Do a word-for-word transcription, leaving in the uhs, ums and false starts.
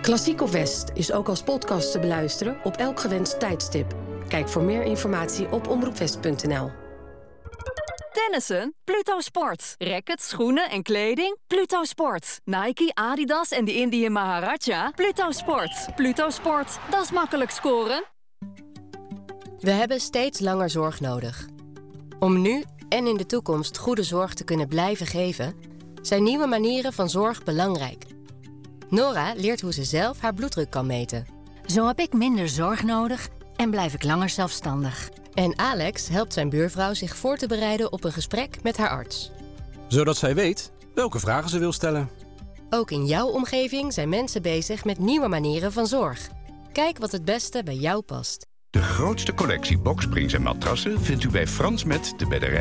Klassiek of West is ook als podcast te beluisteren op elk gewenst tijdstip. Kijk voor meer informatie op omroep west punt n l. Tennissen? Pluto Sport. Rackets, schoenen en kleding? Pluto Sport. Nike, Adidas en de Indian Maharaja? Pluto Sport. Pluto Sport. Dat is makkelijk scoren. We hebben steeds langer zorg nodig. Om nu en in de toekomst goede zorg te kunnen blijven geven, zijn nieuwe manieren van zorg belangrijk. Nora leert hoe ze zelf haar bloeddruk kan meten. Zo heb ik minder zorg nodig en blijf ik langer zelfstandig. En Alex helpt zijn buurvrouw zich voor te bereiden op een gesprek met haar arts. Zodat zij weet welke vragen ze wil stellen. Ook in jouw omgeving zijn mensen bezig met nieuwe manieren van zorg. Kijk wat het beste bij jou past. De grootste collectie boksprings en matrassen vindt u bij Frans Met de bedderij